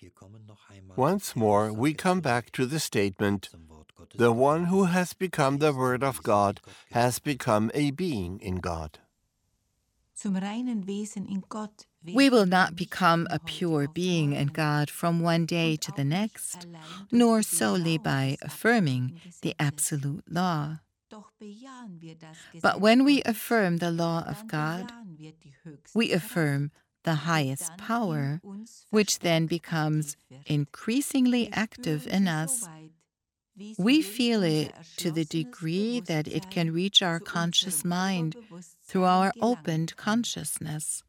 Once more, we come back to the statement, the one who has become the Word of God has become a being in God. We will not become a pure being in God from one day to the next, nor solely by affirming the absolute law. But when we affirm the law of God, we affirm the highest power, which then becomes increasingly active in us. We feel it to the degree that it can reach our conscious mind through our opened consciousness.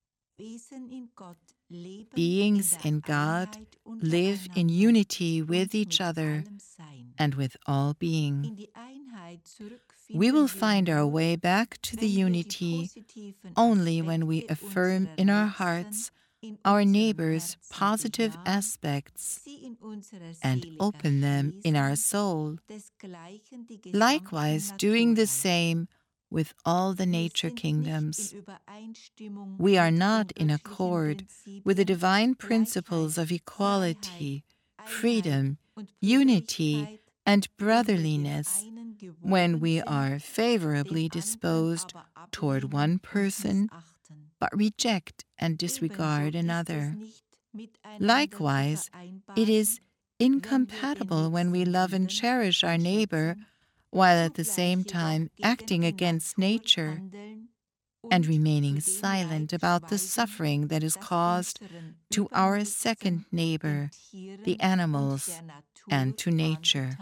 Beings in God live in unity with each other and with all being. We will find our way back to the unity only when we affirm in our hearts our neighbor's positive aspects and open them in our soul, likewise doing the same with all the nature kingdoms. We are not in accord with the divine principles of equality, freedom, unity, and brotherliness when we are favorably disposed toward one person, but reject and disregard another. Likewise, it is incompatible when we love and cherish our neighbor while at the same time acting against nature and remaining silent about the suffering that is caused to our second neighbor, the animals, and to nature.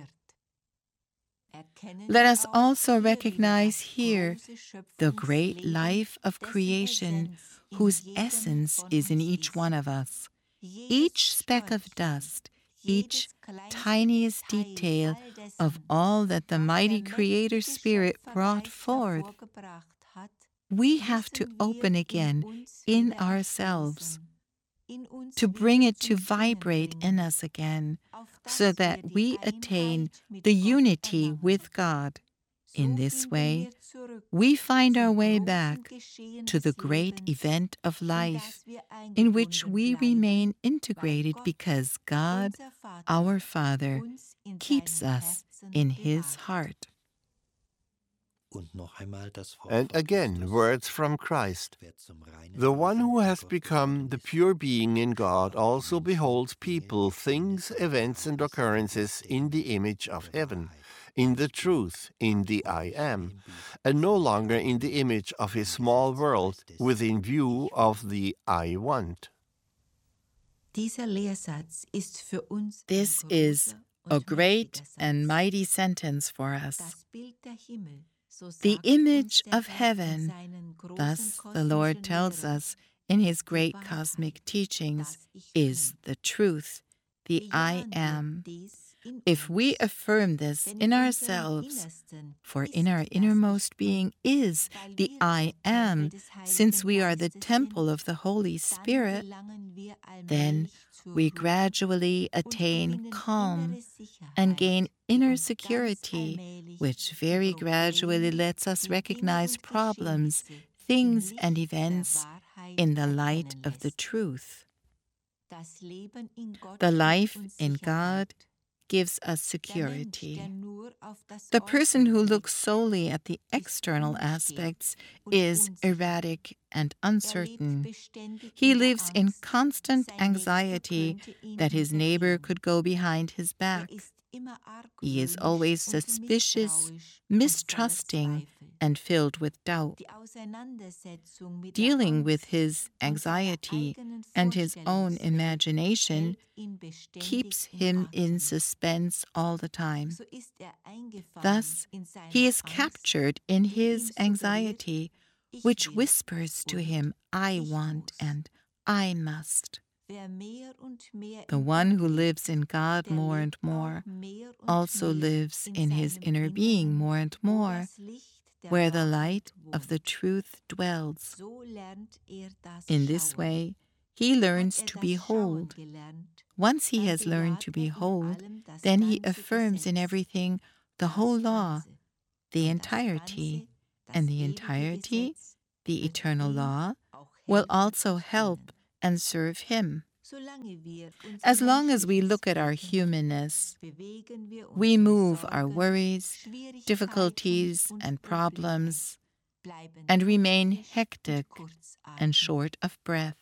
Let us also recognize here the great life of creation whose essence is in each one of us. Each speck of dust, each tiniest detail of all that the mighty Creator Spirit brought forth, we have to open again in ourselves, to bring it to vibrate in us again, so that we attain the unity with God. In this way, we find our way back to the great event of life, in which we remain integrated because God, our Father, keeps us in His heart. And again, words from Christ. The one who has become the pure being in God also beholds people, things, events, and occurrences in the image of heaven, in the truth, in the I Am, and no longer in the image of his small world within view of the I Want. This is a great and mighty sentence for us. The image of heaven, thus the Lord tells us in His great cosmic teachings, is the truth, the I Am. If we affirm this in ourselves, for in our innermost being is the I Am, since we are the temple of the Holy Spirit, then we gradually attain calm and gain inner security, which very gradually lets us recognize problems, things, and events in the light of the truth. The life in God gives us security. The person who looks solely at the external aspects is erratic and uncertain. He lives in constant anxiety that his neighbor could go behind his back. He is always suspicious, mistrusting, and filled with doubt. Dealing with his anxiety and his own imagination keeps him in suspense all the time. Thus, he is captured in his anxiety, which whispers to him, "I want" and "I must." The one who lives in God more and more also lives in his inner being more and more, where the light of the truth dwells. In this way, he learns to behold. Once he has learned to behold, then he affirms in everything the whole law, the entirety, and the entirety, the eternal law, will also help and serve him. As long as we look at our humanness, we move our worries, difficulties, and problems, and remain hectic and short of breath.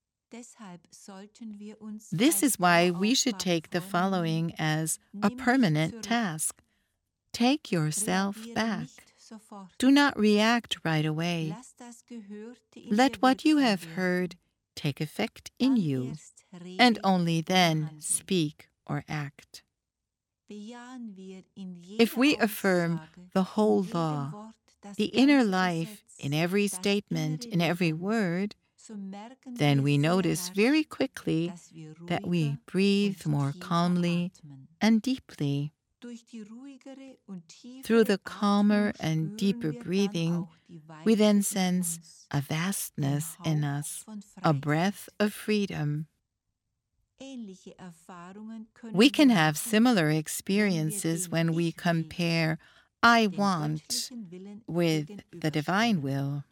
This is why we should take the following as a permanent task. Take yourself back. Do not react right away. Let what you have heard take effect in you, and only then speak or act. If we affirm the whole law, the inner life in every statement, in every word, then we notice very quickly that we breathe more calmly and deeply. Through the calmer and deeper breathing, we then sense a vastness in us, a breath of freedom. We can have similar experiences when we compare I want with the divine will.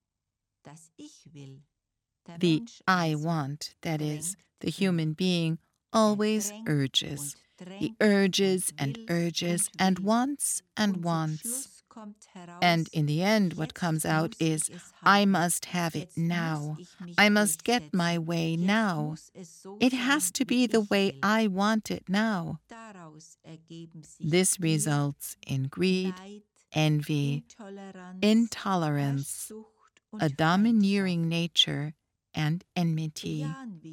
The I want, that is, the human being, always urges. He urges and urges and wants and wants. And in the end, what comes out is, I must have it now. I must get my way now. It has to be the way I want it now. This results in greed, envy, intolerance, a domineering nature, and enmity.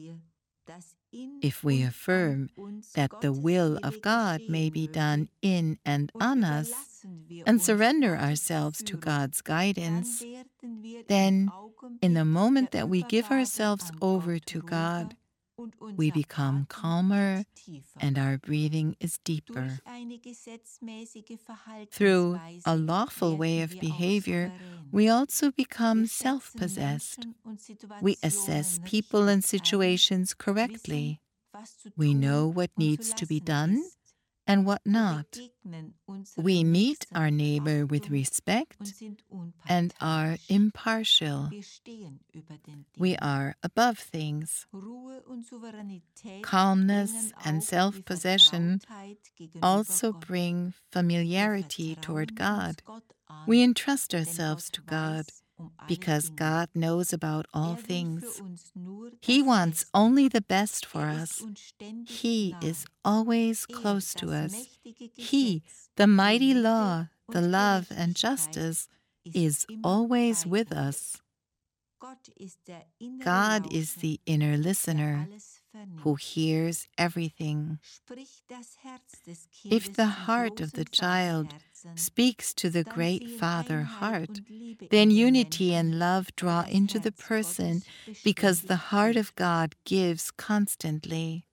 If we affirm that the will of God may be done in and on us, and surrender ourselves to God's guidance, then, in the moment that we give ourselves over to God, we become calmer and our breathing is deeper. Through a lawful way of behavior, we also become self-possessed. We assess people and situations correctly. We know what needs to be done and what not. We meet our neighbor with respect and are impartial. We are above things. Calmness and self-possession also bring familiarity toward God. We entrust ourselves to God because God knows about all things. He wants only the best for us. He is always close to us. He, the mighty law, the love and justice, is always with us. God is the inner listener who hears everything. If the heart of the child speaks to the great Father heart, then unity and love draw into the person because the heart of God gives constantly.